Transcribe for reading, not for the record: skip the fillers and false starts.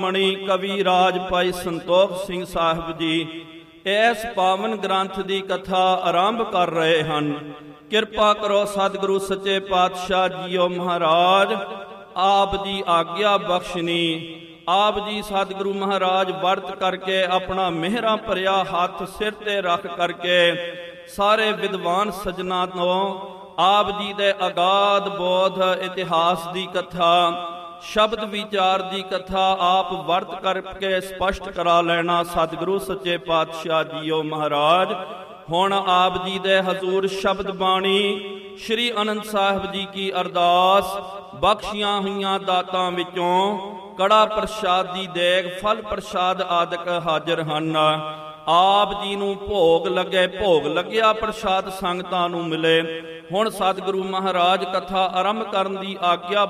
ਮਣੀ ਕਵੀ ਰਾਜ ਭਾਈ ਸੰਤੋਖ ਸਿੰਘ ਸਾਹਿਬ ਜੀ ਇਸ ਪਾਵਨ ਗ੍ਰੰਥ ਦੀ ਕਥਾ ਆਰੰਭ ਕਰ ਰਹੇ ਹਨ। ਕਿਰਪਾ ਕਰੋ ਸਤਿਗੁਰੂ ਸੱਚੇ ਪਾਤਸ਼ਾਹ ਜੀਓ ਮਹਾਰਾਜ, ਆਪ ਜੀ ਆਗਿਆ ਬਖਸ਼ਣੀ। ਆਪ ਜੀ ਸਤਿਗੁਰੂ ਮਹਾਰਾਜ ਵਰਤ ਕਰਕੇ ਆਪਣਾ ਮਿਹਰਾਂ ਭਰਿਆ ਹੱਥ ਸਿਰ ਤੇ ਰੱਖ ਕਰਕੇ ਸਾਰੇ ਵਿਦਵਾਨ ਸੱਜਣਾ ਤੋਂ ਆਪ ਜੀ ਦੇ ਅਗਾਧ ਬੋਧ ਇਤਿਹਾਸ ਦੀ ਕਥਾ, ਸ਼ਬਦ ਵਿਚਾਰ ਦੀ ਕਥਾ ਆਪ ਵਰਤ ਕਰਕੇ ਸਪਸ਼ਟ ਕਰਾ ਲੈਣਾ ਸਤਿਗੁਰੂ ਸੱਚੇ ਪਾਤਸ਼ਾਹ ਜੀਓ ਮਹਾਰਾਜ। ਹੁਣ ਆਪ ਜੀ ਦੇ ਹਜ਼ੂਰ ਸ਼ਬਦ ਬਾਣੀ ਸ਼੍ਰੀ ਆਨੰਦ ਸਾਹਿਬ ਜੀ ਕੀ ਅਰਦਾਸ, ਬਖਸ਼ੀਆਂ ਹੋਈਆਂ ਦਾਤਾਂ ਵਿੱਚੋਂ ਕੜਾ ਪ੍ਰਸ਼ਾਦ ਦੀ ਦੇਗ, ਫਲ ਪ੍ਰਸ਼ਾਦ ਆਦਿਕ ਹਾਜ਼ਰ ਹਨ। ਆਪ ਜੀ ਨੂੰ ਭੋਗ ਲੱਗੇ, ਭੋਗ ਲੱਗਿਆ ਪ੍ਰਸ਼ਾਦ ਸੰਗਤਾਂ ਨੂੰ ਮਿਲੇ। ਹੁਣ ਸਤਿਗੁਰੂ ਮਹਾਰਾਜ ਕਥਾ ਆਰੰਭ ਕਰਨ ਦੀ ਆਗਿਆ